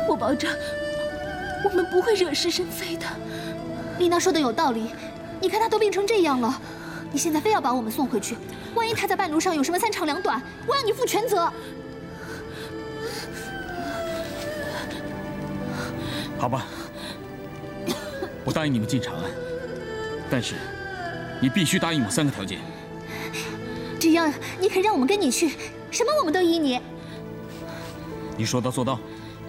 我保证，我们不会惹是生非的。 丽娜说的有道理，你看她都病成这样了，你现在非要把我们送回去，万一她在半路上有什么三长两短，我要你负全责。 好吧，我答应你们进长安，但是你必须答应我3个条件。 只要你肯让我们跟你去，什么我们都依你。 你说到做到。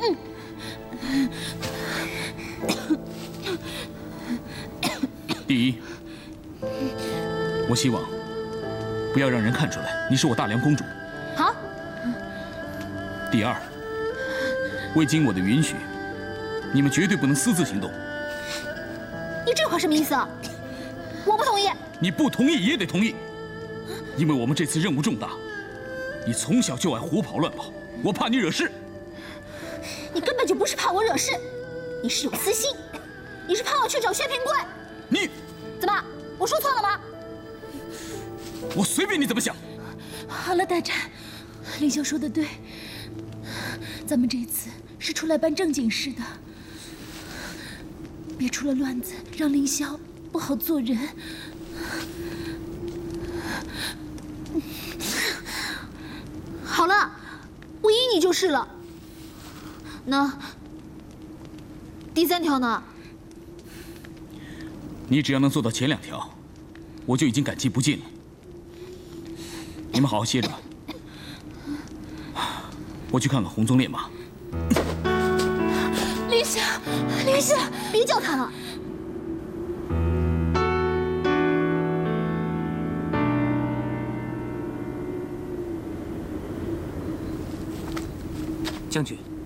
第一，我希望不要让人看出来你是我大梁公主。 好。 第二，未经我的允许，你们绝对不能私自行动。 你这话什么意思啊？我不同意。 你不同意也得同意，因为我们这次任务重大。你从小就爱胡跑乱跑，我怕你惹事。 你根本就不是怕我惹事，你是有私心，你是怕我去找薛平贵。 你怎么？我说错了吗？ 我随便你怎么想。 好了，大战，凌霄说的对，咱们这次是出来办正经事的，别出了乱子，让凌霄不好做人。 好了，我依你就是了。那第3条呢？ 你只要能做到前2条，我就已经感激不尽了。你们好好歇着吧，我去看看红鬃烈马。 凌霄，凌霄， 别叫他了。 将军。